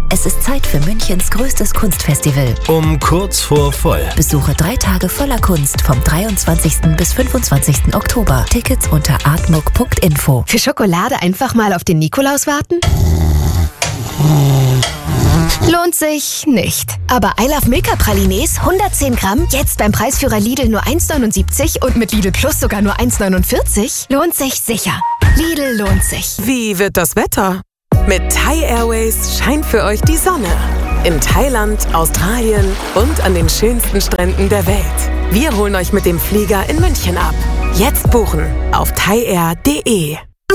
Es ist Zeit für Münchens größtes Kunstfestival. Um kurz vor voll. Besuche 3 Tage voller Kunst vom 23. bis 25. Oktober. Tickets unter artmuck.info. Für Schokolade einfach mal auf den Nikolaus warten? Lohnt sich nicht. Aber I Love Milka Pralines 110 Gramm, jetzt beim Preisführer Lidl nur 1,79 und mit Lidl Plus sogar nur 1,49, lohnt sich sicher. Lidl lohnt sich. Wie wird das Wetter? Mit Thai Airways scheint für euch die Sonne. In Thailand, Australien und an den schönsten Stränden der Welt. Wir holen euch mit dem Flieger in München ab. Jetzt buchen auf thaiair.de.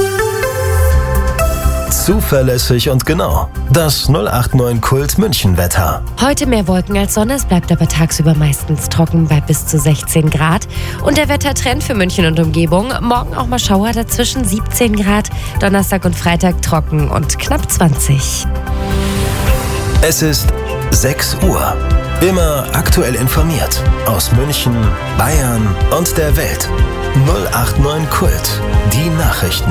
Zuverlässig und genau. Das 089 Kult München Wetter. Heute mehr Wolken als Sonne, es bleibt aber tagsüber meistens trocken bei bis zu 16 Grad. Und der Wettertrend für München und Umgebung, morgen auch mal Schauer dazwischen, 17 Grad, Donnerstag und Freitag trocken und knapp 20. Es ist 6 Uhr. Immer aktuell informiert. Aus München, Bayern und der Welt. 089 Kult. Die Nachrichten.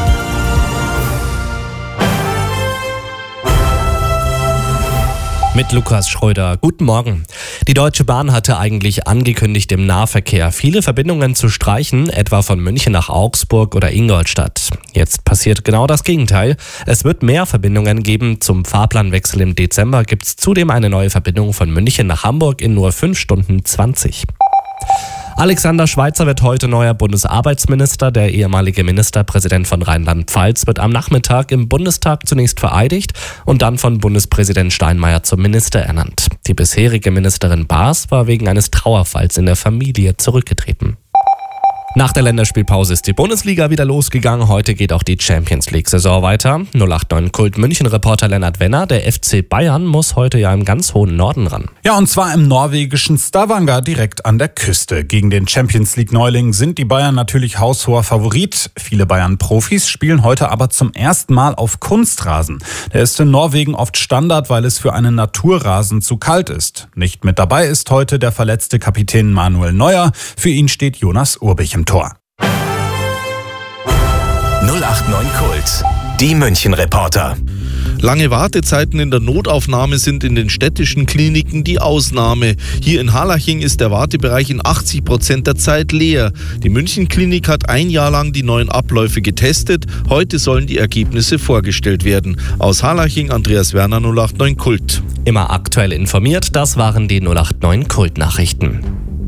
Mit Lukas Schröder. Guten Morgen. Die Deutsche Bahn hatte eigentlich angekündigt, im Nahverkehr viele Verbindungen zu streichen, etwa von München nach Augsburg oder Ingolstadt. Jetzt passiert genau das Gegenteil. Es wird mehr Verbindungen geben. Zum Fahrplanwechsel im Dezember gibt es zudem eine neue Verbindung von München nach Hamburg in nur 5 Stunden 20. Alexander Schweitzer wird heute neuer Bundesarbeitsminister. Der ehemalige Ministerpräsident von Rheinland-Pfalz wird am Nachmittag im Bundestag zunächst vereidigt und dann von Bundespräsident Steinmeier zum Minister ernannt. Die bisherige Ministerin Baas war wegen eines Trauerfalls in der Familie zurückgetreten. Nach der Länderspielpause ist die Bundesliga wieder losgegangen. Heute geht auch die Champions-League-Saison weiter. 089 Kult München-Reporter Lennart Wenner. Der FC Bayern muss heute ja im ganz hohen Norden ran. Ja, und zwar im norwegischen Stavanger, direkt an der Küste. Gegen den Champions-League-Neuling sind die Bayern natürlich haushoher Favorit. Viele Bayern-Profis spielen heute aber zum ersten Mal auf Kunstrasen. Der ist in Norwegen oft Standard, weil es für einen Naturrasen zu kalt ist. Nicht mit dabei ist heute der verletzte Kapitän Manuel Neuer. Für ihn steht Jonas Urbich im Tor. 089 Kult. Die München-Reporter. Lange Wartezeiten in der Notaufnahme sind in den städtischen Kliniken die Ausnahme. Hier in Harlaching ist der Wartebereich in 80% der Zeit leer. Die München-Klinik hat 1 Jahr lang die neuen Abläufe getestet. Heute sollen die Ergebnisse vorgestellt werden. Aus Harlaching, Andreas Werner, 089 Kult. Immer aktuell informiert, das waren die 089 Kult-Nachrichten.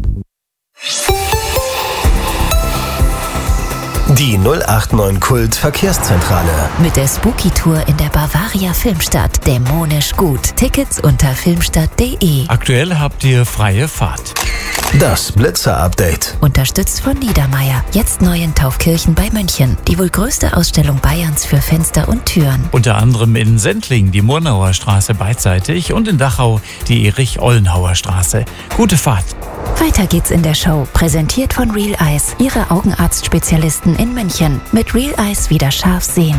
Die 089 Kult Verkehrszentrale. Mit der Spooky-Tour in der Bavaria Filmstadt. Dämonisch gut. Tickets unter filmstadt.de. Aktuell habt ihr freie Fahrt. Das Blitzer-Update. Unterstützt von Niedermeyer. Jetzt neu in Taufkirchen bei München. Die wohl größte Ausstellung Bayerns für Fenster und Türen. Unter anderem in Sendling die Murnauer Straße beidseitig und in Dachau die Erich-Ollenhauer Straße. Gute Fahrt. Weiter geht's in der Show. Präsentiert von Real Eyes. Ihre Augenarztspezialisten in München. Mit Real Eyes wieder scharf sehen.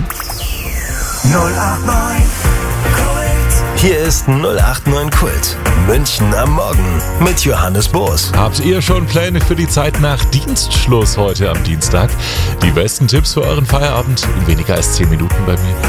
089 Kult. Hier ist 089 Kult. München am Morgen mit Johannes Boos. Habt ihr schon Pläne für die Zeit nach Dienstschluss heute am Dienstag? Die besten Tipps für euren Feierabend in weniger als 10 Minuten bei mir.